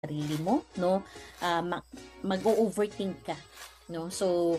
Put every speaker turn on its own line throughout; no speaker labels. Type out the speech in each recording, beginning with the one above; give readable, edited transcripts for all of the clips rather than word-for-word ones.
sarili mo, no? Mag-o-overthink ka, no? So,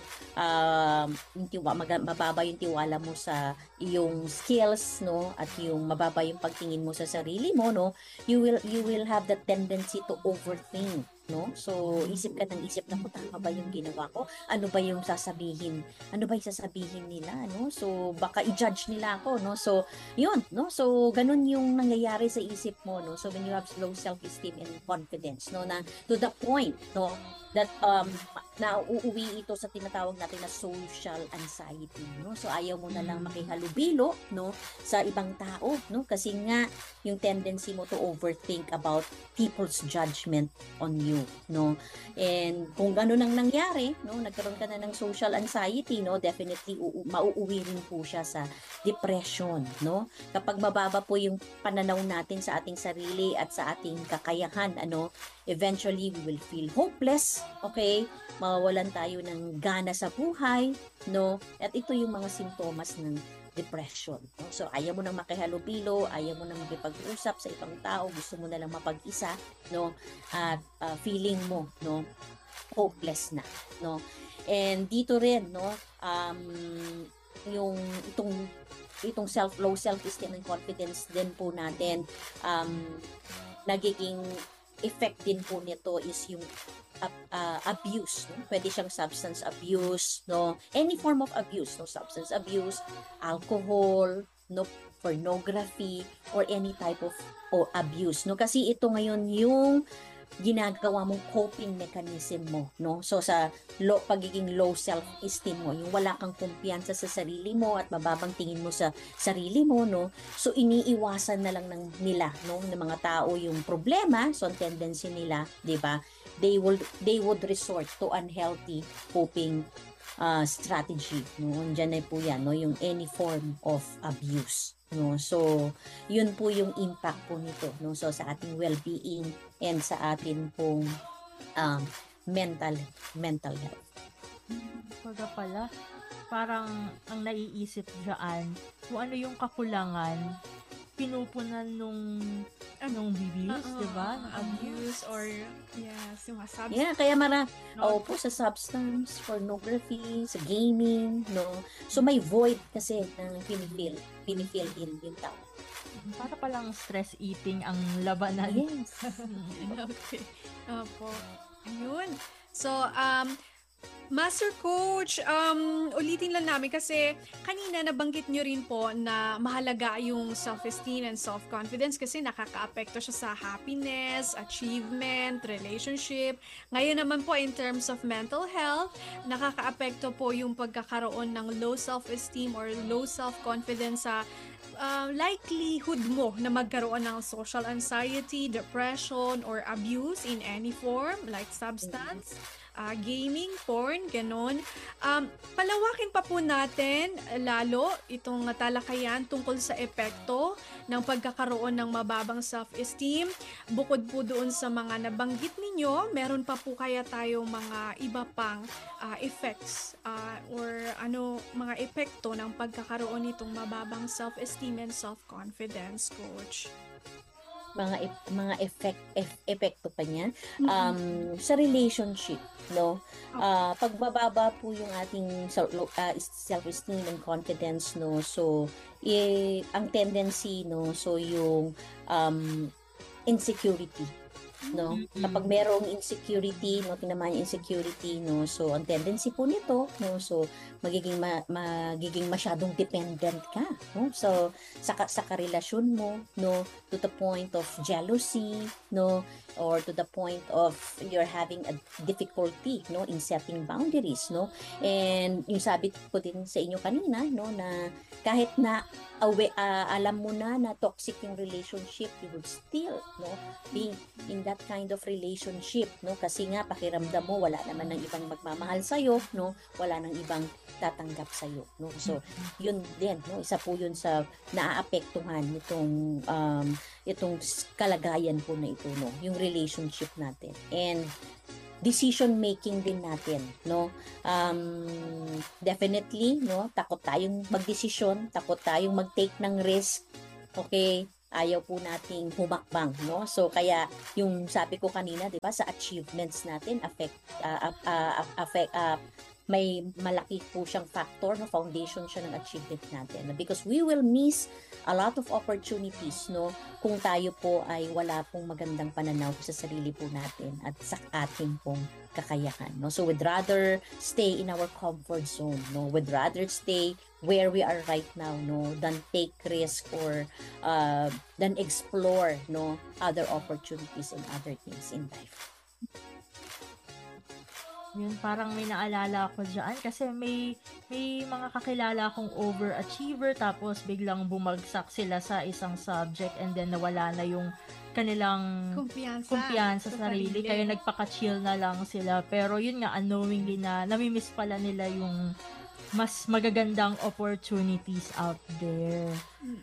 mababa yung tiwala mo sa iyong skills, no? At yung mababa yung pagtingin mo sa sarili mo, no? You will have the tendency to overthink, no? So, isip ka ng isip na, tama ba yung ginawa ko? Ano ba yung sasabihin? Ano ba yung sasabihin nila, no? So, baka i-judge nila ako, no? So, yun, no? So, ganun yung nangyayari sa isip mo, no? So, when you have low self-esteem and confidence, no? Na to the point, no? That na uuwi ito sa tinatawag natin na social anxiety, no? So ayaw mo na lang makihalubilo, no, sa ibang tao, no? Kasi nga yung tendency mo to overthink about people's judgment on you, no? And kung gano'n ang nangyari, no, nagkaroon ka na ng social anxiety, no, definitely mauuwi rin po siya sa depression, no? Kapag mababa po yung pananaw natin sa ating sarili at sa ating kakayahan, ano, eventually we will feel hopeless, okay? Mawawalan tayo ng gana sa buhay, no? At ito yung mga simptomas ng depression, no? So ayaw mo nang makihalubilo, ayaw mo nang makipag-usap sa ibang tao, gusto mo na lang mapag-isa, no? At feeling mo, no, hopeless na, no? And dito rin, no, yung itong low self-esteem and confidence din po natin, nagiging effect din po nito is yung abuse, no? Pwede siyang substance abuse, no? Any form of abuse, no? Substance abuse, alcohol, no? Pornography, or any type of abuse, no? Kasi ito ngayon yung ginagawa mong coping mechanism mo, no? So sa pagiging low self-esteem mo, yung wala kang kumpiyansa sa sarili mo at mababang tingin mo sa sarili mo, no? So iniiwasan na lang nila, no, ng mga tao yung problema, so ang tendency nila, 'di ba? They would resort to unhealthy coping strategy, no? Diyan na po 'yan, no, yung any form of abuse, no? So yun po yung impact po nito, no? So sa ating well-being and sa atin pong um, mental mental health.
Kumbaga pala, parang ang naiisip diyaan, kung ano yung kakulangan, pinupunan nung bibis,
Oo,
'di ba? Ng
abuse or yes, yung mga
Yeah, kaya
no?
po sa substance, pornography, sa gaming, no? So may void kasi na pinifeel in yung tao.
Para palang stress eating ang labanan.
Yes.
Okay. Opo. Ayun. So, Master Coach, ulitin lang namin kasi kanina nabanggit nyo rin po na mahalaga yung self-esteem and self-confidence kasi nakaka-apekto siya sa happiness, achievement, relationship. Ngayon naman po in terms of mental health, nakaka-apekto po yung pagkakaroon ng low self-esteem or low self-confidence sa likelihood mo na magkaroon ng social anxiety, depression, or abuse in any form like substance, gaming, porn, ganon. Palawakin pa po natin lalo itong talakayan tungkol sa epekto ng pagkakaroon ng mababang self-esteem. Bukod po doon sa mga nabanggit ninyo, meron pa po kaya tayong mga iba pang effects or mga epekto ng pagkakaroon nitong mababang self-esteem and self-confidence, Coach.
Mga epekto pa niyan sa relationship, no, pagbababa po yung ating self-esteem and confidence, no, so ang tendency, no, so yung insecurity, no, kapag merong insecurity, no, tinamaan yung insecurity, no, so ang tendency po nito, no, so magiging masyadong dependent ka, no, so sa karelasyon mo, no, to the point of jealousy, no, or to the point of you're having a difficulty, no, in setting boundaries, no. And yung sabi ko din sa inyo kanina, no, na kahit na alam mo na toxic yung relationship, you would still, no, be in that kind of relationship, no, kasi nga pakiramdam mo wala naman ng ibang magmamahal sa iyo, no, wala nang ibang tatanggap sa iyo, no. So yun din, no, isa po yun sa naaapektuhan itong kalagayan po na ito, no, yung relationship natin and decision making din natin, no. Definitely, no, takot tayong magdesisyon, takot tayong mag-take ng risk, okay, ayaw po nating humakbang, no? So kaya yung sabi ko kanina, 'di ba, sa achievements natin may malaki po siyang factor, no, foundation siya ng achievement natin, because we will miss a lot of opportunities, no, kung tayo po ay wala pong magandang pananaw sa sarili po natin at sa ating pong kakayahan, no. So we'd rather stay in our comfort zone, no, we'd rather stay where we are right now, no, than take risk or than explore, no, other opportunities and other things in life.
Yun, parang may naalala ako dyan kasi may mga kakilala akong overachiever tapos biglang bumagsak sila sa isang subject and then nawala na yung kanilang kumpiyansa sa sarili. Kaya nagpaka-chill na lang sila. Pero yun nga, unknowingly na namimiss pala nila yung mas magagandang opportunities out there.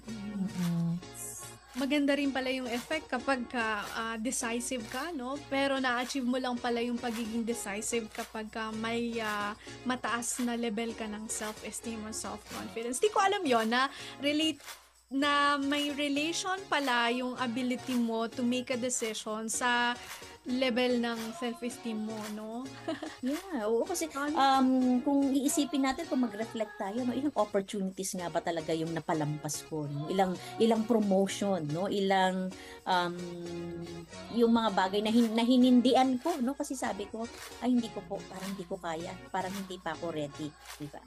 Maganda rin pala yung effect kapag decisive ka, no? Pero na-achieve mo lang pala yung pagiging decisive kapag may mataas na level ka ng self-esteem or self-confidence. Di ko alam yon na may relation pala yung ability mo to make a decision sa level ng self-esteem mo, no?
Yeah, oo, kasi kung iisipin natin, kung mag-reflect tayo, no, ilang opportunities nga ba talaga yung napalampas ko, no? Ilang promotion, no? Ilang yung mga bagay na hinindian ko, no? Kasi sabi ko, ay hindi ko po, parang hindi ko kaya, parang hindi pa ako ready, di ba?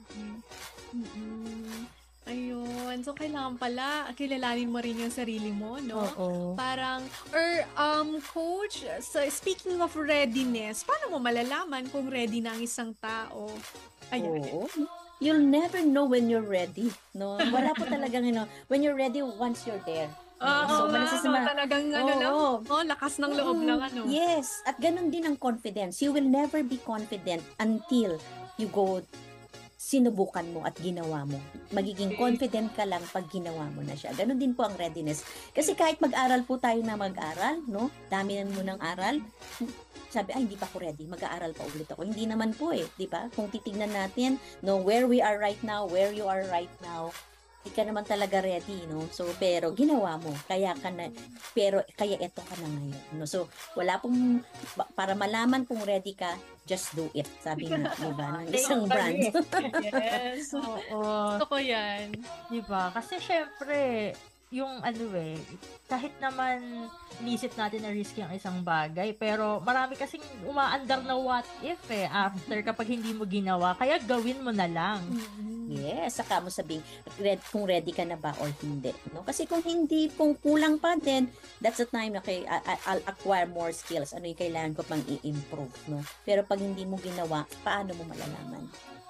Ayun. So, kailangan pala kilalanin mo rin yung sarili mo, no?
Oo.
Parang, coach, so speaking of readiness, paano mo malalaman kung ready na ang isang tao? Ayan.
Oo. You'll never know when you're ready, no? Wala po talagang, when you're ready, once you're there.
Oo, talagang lakas ng loob lang, ano?
Yes, at ganun din ang confidence. You will never be confident until you go sinubukan mo at ginawa mo. Magiging confident ka lang pag ginawa mo na siya. Ganon din po ang readiness. Kasi kahit mag-aral po tayo na mag-aral, no? Dami mo ng aral, sabi, ay, hindi pa ako ready, mag-aaral pa ulit ako. Hindi naman po di ba? Kung titignan natin, no, where we are right now, where you are right now, hindi ka naman talaga ready, no? So, pero ginawa mo, kaya eto ka na ngayon, no? So, wala pong, para malaman kung ready ka, just do it. Sabi nga, diba, ng isang brand.
Yes.
Oo.
Gusto ko yan.
Diba? Kasi syempre, yung kahit naman inisip natin na risky ang isang bagay, pero marami kasing umaandar na what if after kapag hindi mo ginawa, kaya gawin mo na lang.
Yes, saka mo sabihin kung ready ka na ba or hindi, no? Kasi kung kulang pa din, that's the time na I'll acquire more skills. Ano yung kailangan ko pang i-improve, no? Pero pag hindi mo ginawa, paano mo malalaman?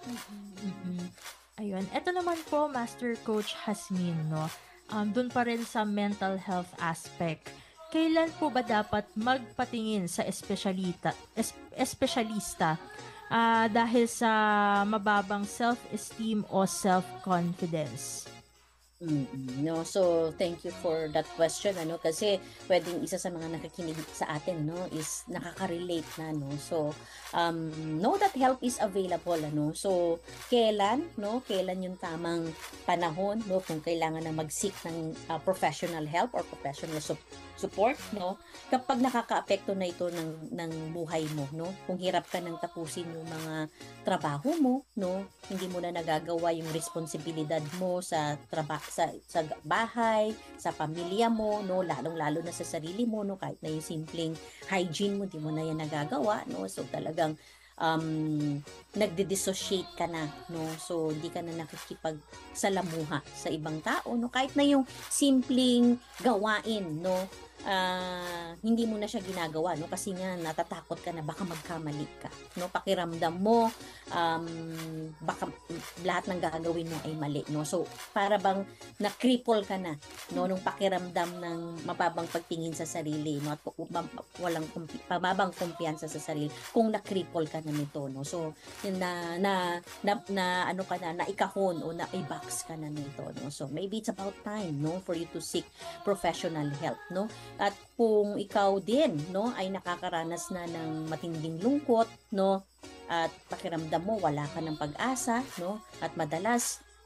Ayun, eto naman po, Master Coach Hasmin, no? Doon pa rin sa mental health aspect, kailan po ba dapat magpatingin sa espesyalista dahil sa mababang self-esteem o self-confidence?
No, so thank you for that question, kasi pwedeng isa sa mga nakikinig sa atin, no, is nakaka-relate na, no. So know that help is available, so kailan yung tamang panahon, no, kung kailangan na mag-seek ng professional help or professional support, no, kapag nakakaapekto na ito ng buhay mo, no, kung hirap ka nang tapusin yung mga trabaho mo, no, hindi mo na nagagawa yung responsibilidad mo sa bahay, sa pamilya mo, no, lalong-lalo na sa sarili mo, no, kahit na yung simpleng hygiene mo, di mo na yan nagagawa, no, so talagang nagde-dissociate ka na, no, so hindi ka na nakikipagsalamuha sa ibang tao, no, kahit na yung simpleng gawain, no, hindi mo na siya ginagawa, no, kasi nga natatakot ka na baka magkamali ka, no, pakiramdam mo baka lahat ng gagawin mo ay mali, no, so para bang na-cripple ka na, no, nung pakiramdam ng mababang pagtingin sa sarili, no, at walang mababang kumpiyansa sa sarili kung na-cripple ka na nito, no, so yun na ikahon o na i-box ka na nito, no, so maybe it's about time, no, for you to seek professional help, no. At kung ikaw din, no, ay nakakaranas na ng matinding lungkot, no, at pakiramdam mo wala ka ng pag-asa, no, at madalas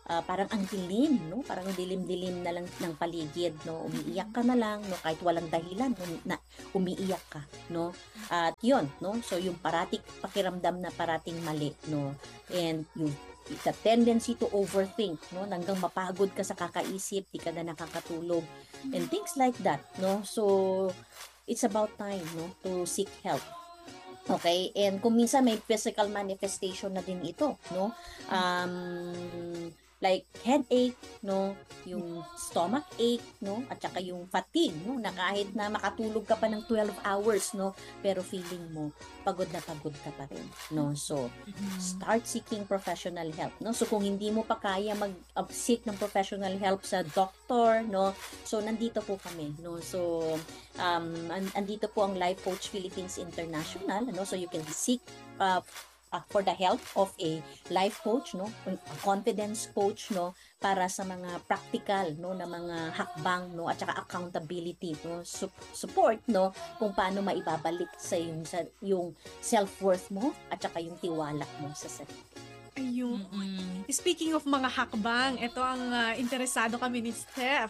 parang ang dilim, no? Parang dilim-dilim na lang ng paligid, no? Umiiyak ka na lang, no? Kahit walang dahilan, no? Na umiiyak ka, no? At yun, no? So yung parating pakiramdam na parating mali, no? And yung the tendency to overthink, no? Hanggang mapagod ka sa kakaisip, di ka na nakakatulog, and things like that, no? So it's about time, no? To seek help. Okay? And kung minsan may physical manifestation na din ito, no? Like headache, no? Yung stomach ache, no? At saka yung fatigue, no? Na kahit na makatulog ka pa ng 12 hours, no? Pero feeling mo, pagod na pagod ka pa rin, no? So, start seeking professional help, no? So, kung hindi mo pa kaya mag-seek ng professional help sa doctor, no? So, nandito po kami, no? So, andito po ang Life Coach Philippines International, no? So, you can seek for the help of a life coach, no, a confidence coach, no, para sa mga practical, no, na mga hakbang, no, at saka accountability, no, support, no, kung paano maibabalik sa yung self-worth mo at saka yung tiwala mo sa sarili.
Ayun. Speaking of mga hakbang, ito ang interesado kami ni Steph.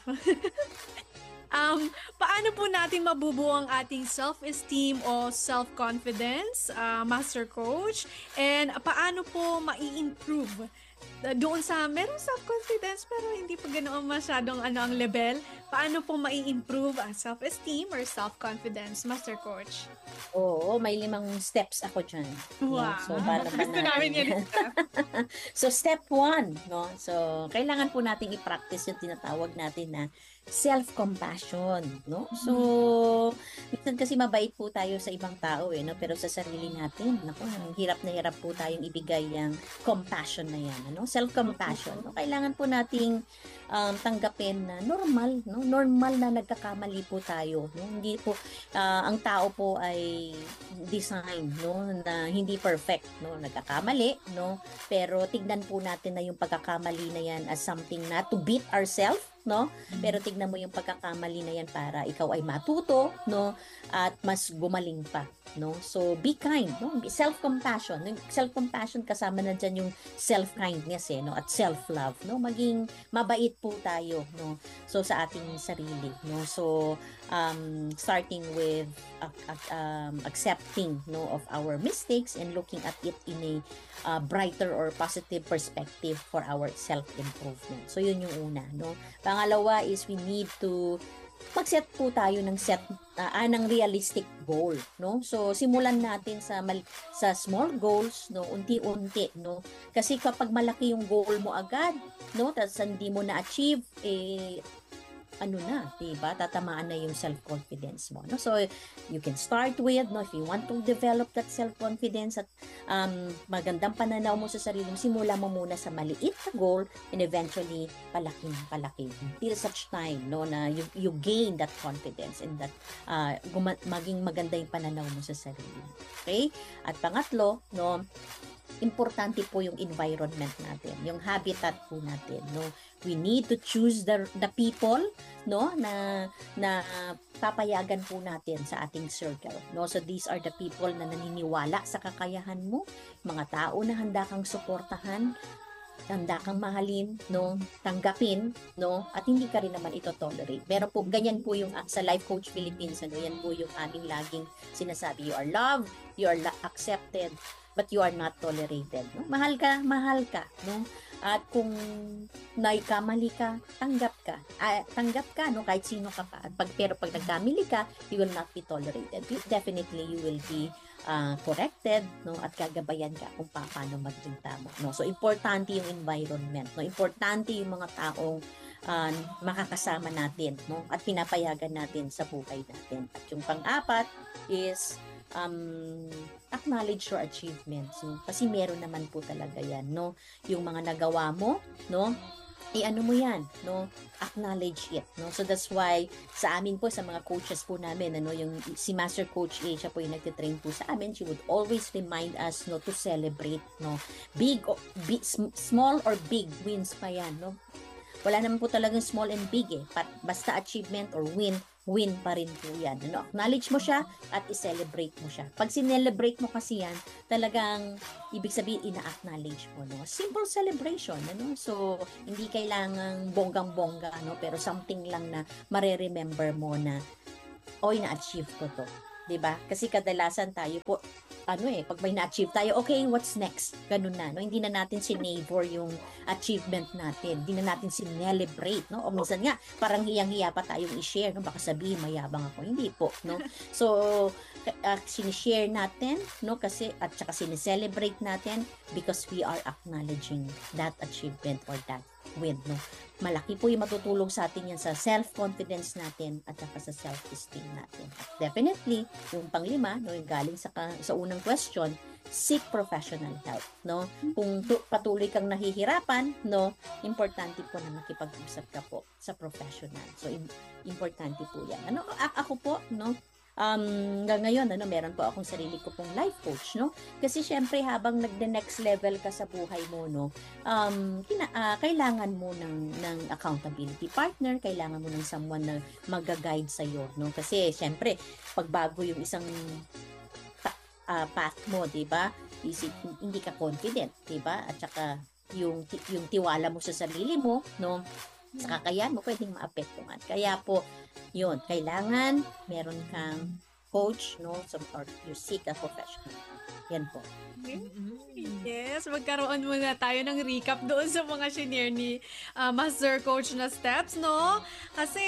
Paano po natin mabubuo ang ating self-esteem o self-confidence, Master Coach? And paano po mai-improve doon sa merong self-confidence pero hindi pa ganoon masyadong ang level? Paano po mai-improve ang self-esteem or self-confidence, Master Coach?
Oo, may 5 steps ako dyan.
Wow.
No? So, para
Gusto namin yan, Steph.
So, step 1, no? So, kailangan po nating i-practice yung tinatawag natin na self-compassion, no? So, minsan kasi mabait po tayo sa ibang tao, no? Pero sa sarili natin, naku, hirap na hirap po tayong ibigay yung compassion na yan, ano? Self-compassion, no? Kailangan po nating tanggapin na normal, no? Normal na nagkakamali po tayo, no? Hindi po, ang tao po ay design, no? Na hindi perfect, no? Nagkakamali, no? Pero tignan po natin na yung pagkakamali na yan as something na to beat ourselves, no? Pero tignan mo yung pagkakamali na yan para ikaw ay matuto, no? At mas gumaling pa, no? So be kind, no? Self-compassion. Self-compassion kasama na dyan yung self-kindness, no? At self-love, no? Maging mabait po tayo, no? So sa ating sarili, no? So starting with accepting, no, of our mistakes and looking at it in a brighter or positive perspective for our self-improvement. So yun yung una, no? Pangalawa is we need to mag-set po tayo ng realistic goal, no? So simulan natin sa small goals, no, unti-unti, no? Kasi kapag malaki yung goal mo agad, no, tapos hindi mo na achieve, ano na, diba? Tatamaan na yung self-confidence mo, no? So, you can start with, no, if you want to develop that self-confidence at magandang pananaw mo sa sarili mo, simula mo muna sa maliit na goal and eventually palaki till such time, no, na you gain that confidence and that maging maganda yung pananaw mo sa sarili. Okay? At pangatlo, no, importante po yung environment natin, yung habitat po natin, no. We need to choose the people, no, na papayagan po natin sa ating circle, no. So these are the people na naniniwala sa kakayahan mo, mga tao na handa kang suportahan, handa kang mahalin, no, tanggapin, no, at hindi ka rin naman ito tolerate. Pero po, ganyan po yung sa Life Coach Philippines, ano, yan po yung aming laging sinasabi, you are loved, you are accepted, but you are not tolerated, no? Mahal ka, no? At kung naikamali ka, tanggap ka, no? Kahit sino ka pa. Pero pag nagkamali ka, you will not be tolerated. Definitely, you will be corrected, no? At gagabayan ka kung paano maging tama, no? So, importante yung environment, no? Importante yung mga taong makakasama natin, no? At pinapayagan natin sa buhay natin. At yung pang-apat is acknowledge your achievements, no? Kasi meron naman po talaga yan, no? Yung mga nagawa mo, no? Ano mo yan, no? Acknowledge it, no? So that's why sa amin po, sa mga coaches po namin, ano, yung si Master Coach A, siya po yung nagtitrain po sa amin, she would always remind us, no, to celebrate, no? Small or big wins pa yan, no? Wala naman po talagang small and big, basta achievement or win, win pa rin po yan. Ano, acknowledge mo siya at i-celebrate mo siya. Pag sinelebrate mo kasi yan, talagang ibig sabihin ina-acknowledge mo, no? Simple celebration, ano? So, hindi kailangang bonggang-bongga, no? Pero something lang na mare-remember mo na, oy, na-achieve ko to. 'Di ba? Kasi kadalasan tayo po, pag may na-achieve tayo, okay, what's next? Ganun na, no? Hindi na natin sinavor yung achievement natin. Hindi na natin sinelebrate, no? O minsan nga, parang hiyang-hiya pa tayong i-share, no? Baka sabihin, mayabang ako. Hindi po, no? So, sinishare natin, no? Kasi, at saka sineselebrate natin because we are acknowledging that achievement or that win, no? Malaki po yung matutulong sa atin yan sa self-confidence natin at saka sa self-esteem natin. At definitely, yung panglima, no, yung galing sa unang question, seek professional help, no? Kung patuloy kang nahihirapan, no, importante po na makipag-usap ka po sa professional. So, importante po yan. Ako po, no, hanggang ngayon, meron po akong sarili ko pong life coach, no? Kasi syempre, habang nagde-next level ka sa buhay mo, no, kailangan mo ng accountability partner, kailangan mo ng someone na mag-guide sa'yo, no? Kasi syempre, pagbago yung isang path mo, di ba? Hindi ka confident, di ba? At saka, yung tiwala mo sa sarili mo, no? Sa kakayahan mo, pwedeng maapektuhan. Kaya po, yun, kailangan meron kang coach, no? Or you seek a professional. Yan po.
Yes, magkaroon muna tayo ng recap doon sa mga shinare ni Master Coach na steps, no? Kasi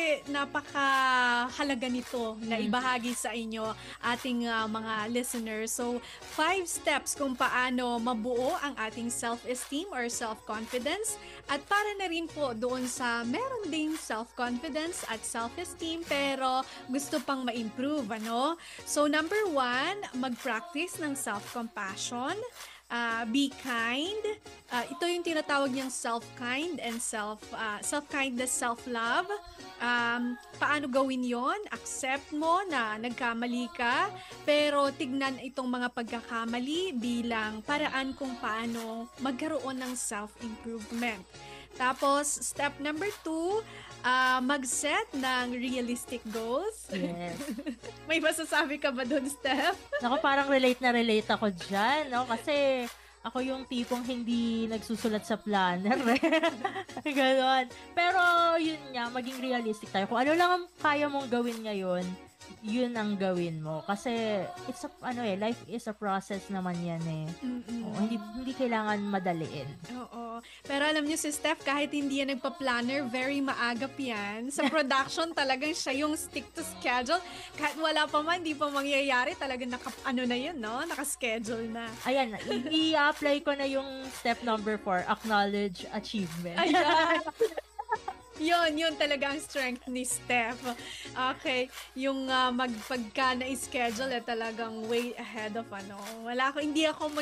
napakahalaga nito na ibahagi sa inyo ating mga listeners. So, 5 steps kung paano mabuo ang ating self-esteem or self-confidence. At para na rin po doon sa meron ding self-confidence at self-esteem pero gusto pang ma-improve, ano? So, number 1, mag-practice ng self-compassion. Be kind. Ito yung tinatawag niyang self-kind and self-kindness, self-love. Paano gawin yon? Accept mo na nagkamali ka, pero tignan itong mga pagkakamali bilang paraan kung paano magkaroon ng self-improvement. Tapos, step number 2, mag-set ng realistic goals.
Yes.
May masasabi ka ba doon, Steph?
Ako parang relate na relate ako dyan, no? Kasi ako yung tipong hindi nagsusulat sa planner. Ganon. Pero yun nga, maging realistic tayo. Kung ano lang ang kaya mong gawin ngayon, yun ang gawin mo. Kasi it's life is a process naman yan eh. Hindi kailangan madaliin.
Oo. Pero alam niyo si Steph, kahit hindi yan nagpa-planner, very maagap yan. Sa production, talagang siya yung stick to schedule. Kahit wala pa man, hindi pa mangyayari, talagang na yun, no? Naka-schedule na.
Ayan, i-apply ko na yung step number 4, acknowledge achievement.
Ayan. Yun talaga ang strength ni Steph. Okay, yung pagka na-schedule talagang way ahead of hindi ako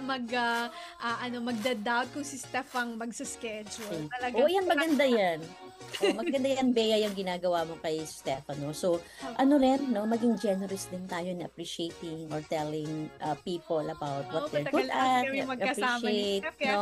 magda-doubt kung si Steph ang magsa-schedule. Talagang
yan, maganda yan. Maganda yan, Bea, yung ginagawa mo kay Stefano. So, maging generous din tayo na appreciating or telling people about what they're good at.
Appreciate, no?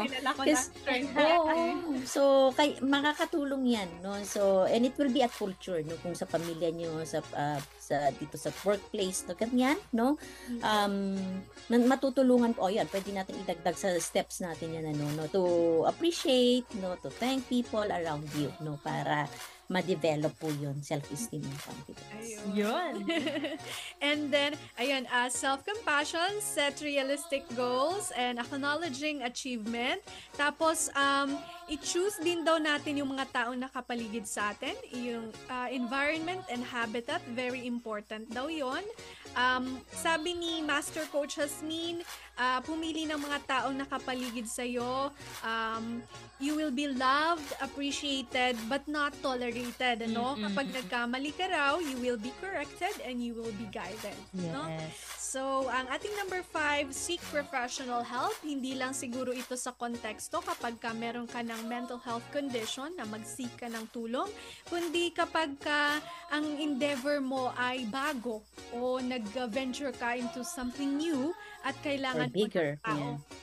So, makakatulong yan, no? So, and it will be a culture, no? Kung sa pamilya nyo, dito sa workplace, no? Ganyan, no? Matutulungan po, yan, pwede natin idagdag sa steps natin yan, no? To appreciate, no? To thank people around you, no? Para ma-develop po yun, self-esteem and confidence.
Yun.
And then, self-compassion, set realistic goals, and acknowledging achievement. Tapos, i-choose din daw natin yung mga taong nakapaligid sa atin. Yung environment and habitat, very important daw yon. Sabi ni Master Coach Jasmine, pumili ng mga taong nakapaligid sa'yo. You will be loved, appreciated, but not tolerated. Kapag nagkamali ka raw, you will be corrected and you will be guided.
Yes.
No? So, ang ating number 5, seek professional help. Hindi lang siguro ito sa konteksto kapag meron ka ng mental health condition na mag-seek ka ng tulong, kundi kapag ang endeavor mo ay bago o nag-venture ka into something new at kailangan
or bigger.
mo ng tao.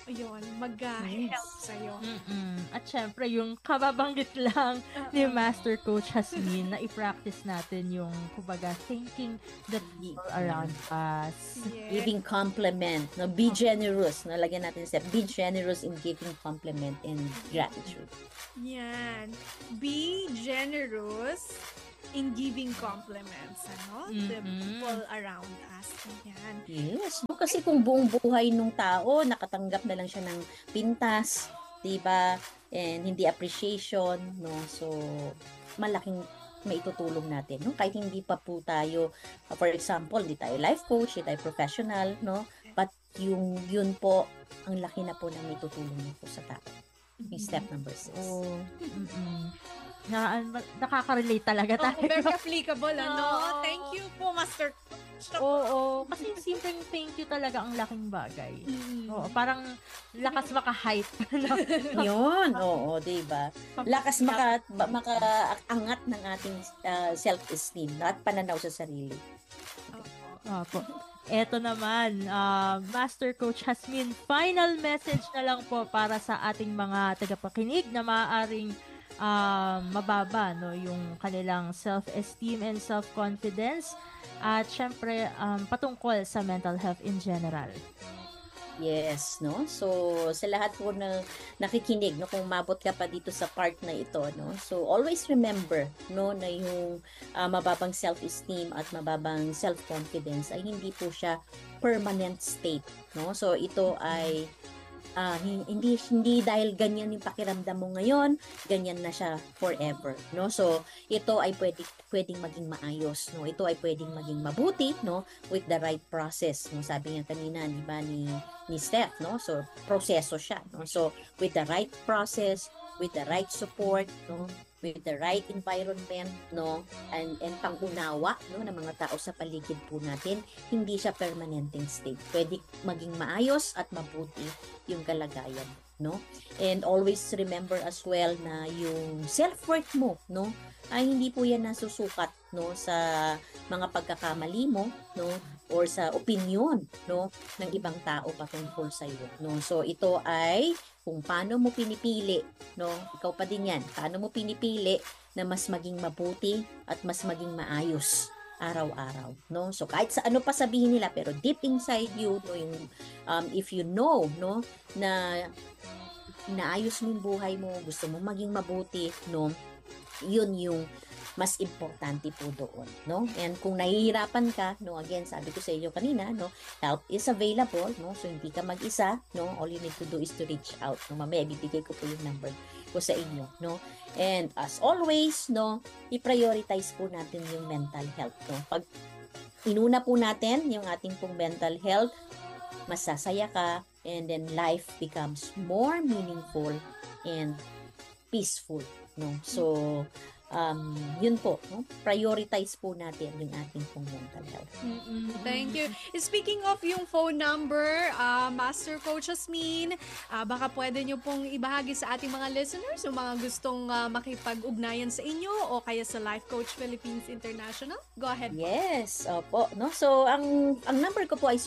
ayun, mag-help
Yes.
sa'yo.
At syempre, yung kababanggit lang ni Master Coach Hasmin na i-practice natin yung, kumbaga, thinking the people around us.
Yes.
Giving compliment, no? Be generous, no? Lagyan natin step. Be generous in giving compliment and gratitude.
Yan. Be generous in giving compliments, ano? The people around us. Yan.
Yes. No, kasi kung buong buhay nung tao, nakatanggap na lang siya ng pintas, 'di ba? And hindi appreciation, no? So, malaking maitutulong natin, no? Kahit hindi pa po tayo, for example, hindi tayo life coach, hindi tayo professional, no? But yun po, ang laki na po na maitutulong niyo po sa tao. Yung step number 6.
Oh, nakaka-relate talaga tayo.
Very applicable, ano?
Oo.
Thank you po, Master.
Oo, kasi yung simpleng thank you talaga ang laking bagay. Oo, parang lakas maka-hype.
Yun, oo, 'di ba? Lakas makaangat ng ating self-esteem at pananaw sa sarili.
Opo. Eto naman, Master Coach Hasmin, final message na lang po para sa ating mga tagapakinig na maaaring mababa, no, yung kanilang self-esteem and self-confidence at syempre patungkol sa mental health in general.
Yes, no? So, sa lahat po na nakikinig, no, kung mabot ka pa dito sa part na ito, no? So, always remember, no, na yung mababang self-esteem at mababang self-confidence ay hindi po siya permanent state, no? So, ito ay hindi dahil ganyan yung pakiramdam mo ngayon, ganyan na siya forever, no? So, ito ay pwedeng maging maayos, no? Ito ay pwedeng maging mabuti, no? With the right process, no? Sabi nga kanina, di ba, ni Steph, no? So, proseso siya, no? So, with the right process, with the right support, no? With the right environment, no? And pang-unawa, no, ng mga tao sa paligid po natin, hindi siya permanenteng state. Pwede maging maayos at mabuti yung kalagayan, no? And always remember as well na yung self-worth mo, no, ay hindi po yan nasusukat, no, sa mga pagkakamali mo, no, or sa opinion, no, ng ibang tao patungkol sa iyo, no. So ito ay kung paano mo pinipili, no, ikaw pa din yan, paano mo pinipili na mas maging mabuti at mas maging maayos araw-araw, no? So kahit sa ano pa sabihin nila, pero deep inside you, no, yung if you know, no, na inaayos mo yung buhay mo, gusto mo maging mabuti, no, yun yung mas importante po doon, no? And kung nahihirapan ka, no, again, sabi ko sa inyo kanina, no, help is available, no? So hindi ka mag-isa, no? All you need to do is to reach out. No, mamaya bibigay ko po yung number ko sa inyo, no? And as always, no, i-prioritize po natin yung mental health, no? Pag inuna po natin yung ating pong mental health, masasaya ka, and then life becomes more meaningful and peaceful, no? So yun po, no? Prioritize po natin yung ating pong mental health.
Thank you. Speaking of yung phone number, Master Coach Hasmin, baka pwede nyo pong ibahagi sa ating mga listeners yung mga gustong makipag-ugnayan sa inyo o kaya sa Life Coach Philippines International. Go ahead.
Yes, opo, no? So ang number ko po ay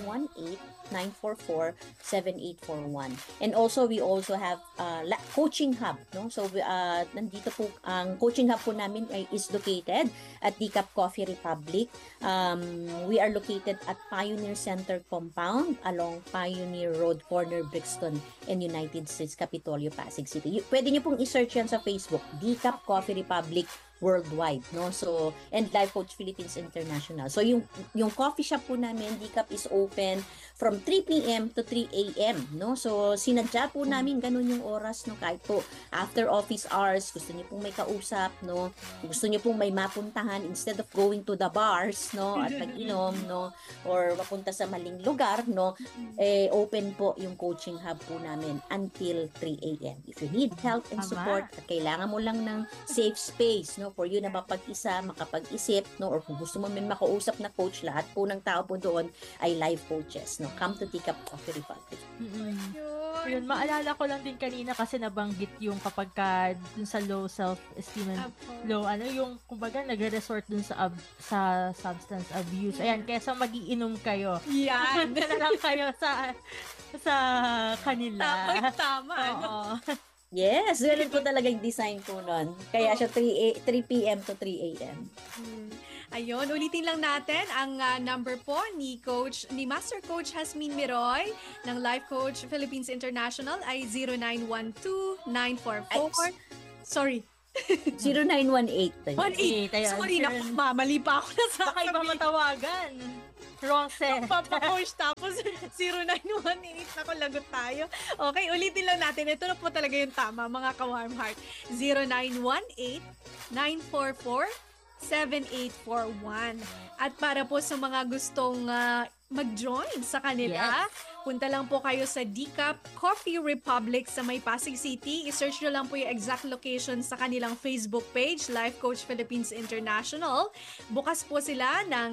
0918-944-7841. And also we also have coaching hub, no? So nandito po ang coaching hub po namin is located at Decaf Coffee Republic. We are located at Pioneer Center Compound along Pioneer Road, corner Brixton and United States Capitolio, Pasig City. Pwede niyo pong i-search yan sa Facebook, Decaf Coffee Republic worldwide, no? So, and Life Coach Philippines International. So, yung coffee shop po namin, Decaf, is open from 3 p.m. to 3 a.m., no? So, sinadya po namin ganun yung oras, no? Kahit po after office hours, gusto niyo pong may kausap, no? Gusto niyo pong may mapuntahan instead of going to the bars, no? At mag-inom, no? Or mapunta sa maling lugar, no? Open po yung coaching hub po namin until 3 a.m. If you need help and support at kailangan mo lang ng safe space, no, for you na mapag-isa, makapag-isip, no, or kung gusto mo may makausap na coach, lahat po ng tao po doon ay life coaches, no. Come to Decaf Coffee Republic.
Yun, maalala ko lang din kanina kasi nabanggit yung kapag ka dun sa low self-esteem and low, yung kumbaga nagre-resort dun sa substance abuse. Ayan, kesa magiinom kayo.
Yan.
Na lang kayo sa sa kanila.
Tama. Ano?
Oo.
Yes, ganun po talaga yung design po nun. Kaya siya 3 p.m. to 3 a.m.
Ayun, ulitin lang natin ang number po ni Master Coach Hasmin Miroy ng Life Coach Philippines International ay 0912-944. Sorry,
0918.
18.
Ayun.
Sorry, mali pa ako na sa
Baka iba matawagan. Wrong set.
Papa-coach tapos 0918. Naku, lagot tayo. Okay, ulitin lang natin. Ito na po talaga yung tama, mga ka-warm heart. 0918-944-7841. At para po sa mga gustong mag-join sa kanila, punta lang po kayo sa Decaf Coffee Republic sa May Pasig City. I-search nyo lang po yung exact location sa kanilang Facebook page, Life Coach Philippines International. Bukas po sila ng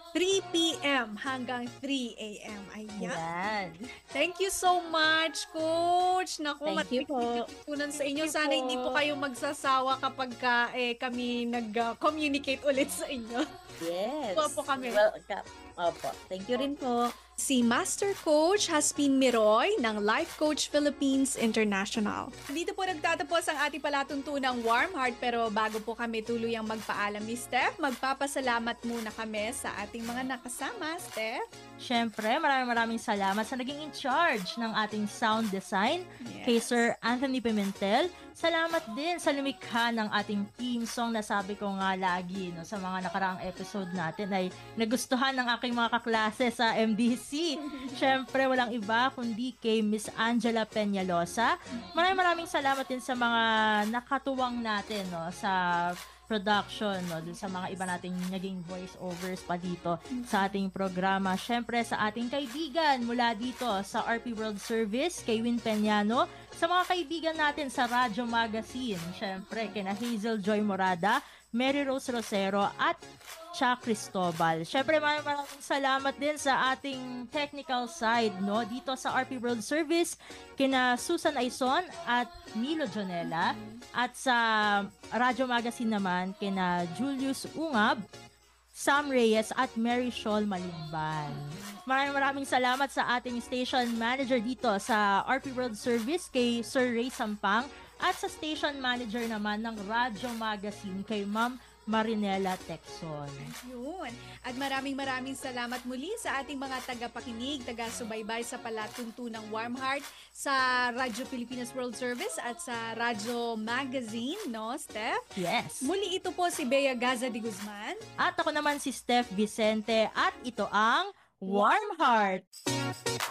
3 p.m. hanggang 3 a.m. Ayan.
Yan.
Thank you so much, Coach. Naku,
Thank you po.
matutunan sa inyo.
Thank you
Sana
po.
hindi po kayo magsasawa kapag kami nag-communicate ulit sa inyo.
Yes.
Po kami.
Welcome. Opo. Thank you rin po.
Si Master Coach Hasmin Miroy ng Life Coach Philippines International. Dito po nagtatapos ang ating palatuntunang Warm Heart, pero bago po kami tuluyang magpaalam ni Steph, magpapasalamat muna kami sa ating mga nakasama. Steph?
Siyempre, maraming salamat sa naging in charge ng ating sound design kay Sir Anthony Pimentel. Salamat din sa lumikha ng ating theme song na sabi ko nga lagi sa mga nakaraang episode natin ay nagustuhan ng aking mga kaklase sa MDC. Siyempre, walang iba kundi kay Miss Angela Peñalosa. Maraming salamat din sa mga nakatuwang natin sa production, dun sa mga iba nating naging voice-overs pa dito sa ating programa. Siyempre, sa ating kaibigan mula dito sa RP World Service, kay Win Peñano, sa mga kaibigan natin sa Radyo Magazine, siyempre, kina Hazel Joy Morada, Mary Rose Rosero, at Cha Cristobal. Siyempre, maraming salamat din sa ating technical side, dito sa RP World Service, kina Susan Aison at Milo Jonella, at sa Radyo Magazine naman, kina Julius Ungab, Sam Reyes, at Mary Shawl Malimban. Maraming salamat sa ating station manager dito sa RP World Service, kay Sir Ray Sampang, at sa station manager naman ng Radyo Magazine, kay Ma'am Marinela Texon.
Yun. At maraming salamat muli sa ating mga tagapakinig, taga-subaybay sa palatuntunang Warm Heart sa Radyo Pilipinas World Service at sa Radyo Magazine, Steph?
Yes.
Muli ito po si Bea Gaza de Guzman.
At ako naman si Steph Vicente, at ito ang Warm Heart.